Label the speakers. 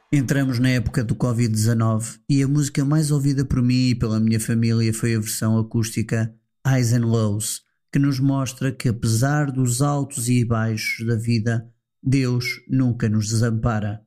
Speaker 1: Entramos na época do Covid-19 e a música mais ouvida por mim e pela minha família foi a versão acústica Highs and Lows, que nos mostra que apesar dos altos e baixos da vida, Deus nunca nos desampara.